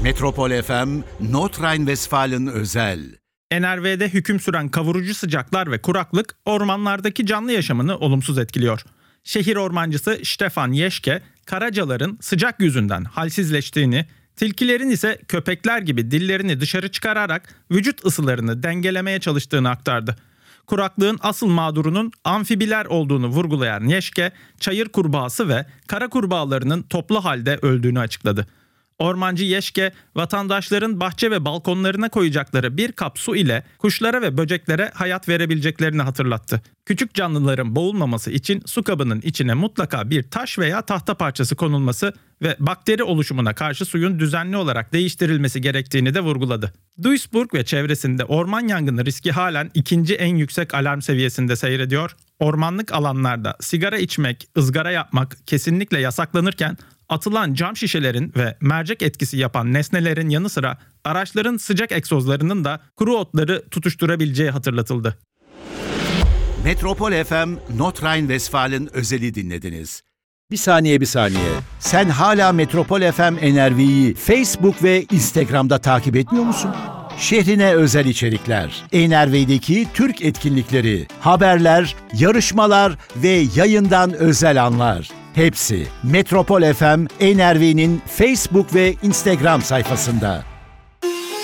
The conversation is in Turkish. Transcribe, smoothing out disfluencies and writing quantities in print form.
Metropol FM, Nordrhein-Westfalen özel. NRV'de hüküm süren kavurucu sıcaklar ve kuraklık ormanlardaki canlı yaşamını olumsuz etkiliyor. Şehir ormancısı Stefan Jeschke, karacaların sıcak yüzünden halsizleştiğini, tilkilerin ise köpekler gibi dillerini dışarı çıkararak vücut ısılarını dengelemeye çalıştığını aktardı. Kuraklığın asıl mağdurunun amfibiler olduğunu vurgulayan Jeschke, çayır kurbağası ve kara kurbağalarının toplu halde öldüğünü açıkladı. Ormancı Jeschke, vatandaşların bahçe ve balkonlarına koyacakları bir kap su ile kuşlara ve böceklere hayat verebileceklerini hatırlattı. Küçük canlıların boğulmaması için su kabının içine mutlaka bir taş veya tahta parçası konulması ve bakteri oluşumuna karşı suyun düzenli olarak değiştirilmesi gerektiğini de vurguladı. Duisburg ve çevresinde orman yangını riski halen ikinci en yüksek alarm seviyesinde seyrediyor. Ormanlık alanlarda sigara içmek, ızgara yapmak kesinlikle yasaklanırken atılan cam şişelerin ve mercek etkisi yapan nesnelerin yanı sıra araçların sıcak egzozlarının da kuru otları tutuşturabileceği hatırlatıldı. Metropol FM, Nordrhein-Westfalen özeli dinlediniz. Bir saniye. Sen hala Metropol FM NRV'yi Facebook ve Instagram'da takip etmiyor musun? Şehrine özel içerikler, NRV'deki Türk etkinlikleri, haberler, yarışmalar ve yayından özel anlar. Hepsi Metropol FM NRV'nin Facebook ve Instagram sayfasında.